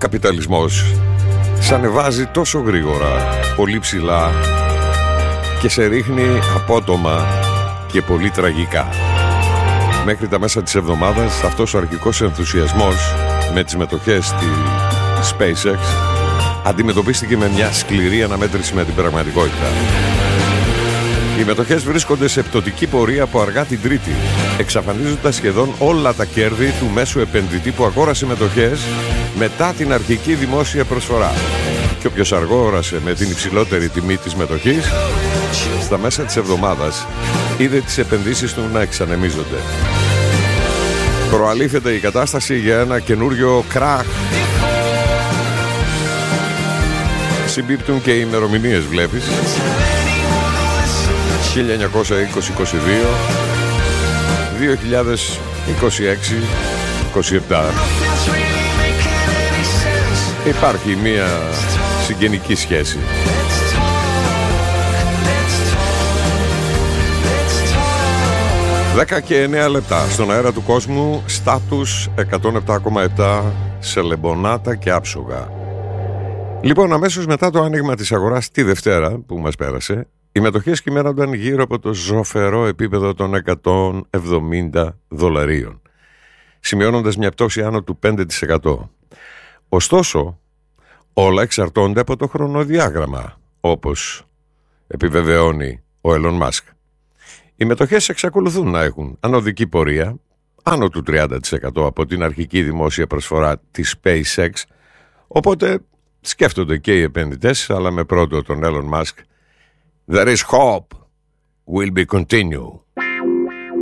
καπιταλισμός σ' ανεβάζει τόσο γρήγορα, πολύ ψηλά και σε ρίχνει απότομα και πολύ τραγικά. Μέχρι τα μέσα της εβδομάδας αυτός ο αρχικός ενθουσιασμός με τις μετοχές στη SpaceX αντιμετωπίστηκε με μια σκληρή αναμέτρηση με την πραγματικότητα. Οι μετοχές βρίσκονται σε πτωτική πορεία από αργά την Τρίτη, εξαφανίζοντας σχεδόν όλα τα κέρδη του μέσου επενδυτή που αγόρασε μετοχές μετά την αρχική δημόσια προσφορά. Και όποιος αργόρασε με την υψηλότερη τιμή της μετοχής, στα μέσα της εβδομάδας είδε τις επενδύσεις του να εξανεμίζονται. Προαλήφεται η κατάσταση για ένα καινούριο κράχ. Συμπίπτουν και οι ημερομηνίες, βλέπεις. 1920-22, 2026-27. Υπάρχει μία συγγενική σχέση. 10 και 9 λεπτά στον αέρα του κόσμου, στάτους 107,7 σε λεμπονάτα και άψογα. Λοιπόν, αμέσως μετά το άνοιγμα της αγοράς τη Δευτέρα που μας πέρασε, οι μετοχές κυμαίνονταν γύρω από το ζωφερό επίπεδο των $170, σημειώνοντας μια πτώση άνω του 5%. Ωστόσο, όλα εξαρτώνται από το χρονοδιάγραμμα, όπως επιβεβαιώνει ο Elon Musk. Οι μετοχές εξακολουθούν να έχουν ανωδική πορεία, άνω του 30% από την αρχική δημόσια προσφορά της SpaceX, οπότε σκέφτονται και οι επενδυτές, αλλά με πρώτο τον Elon Musk, «There is hope, will be continue».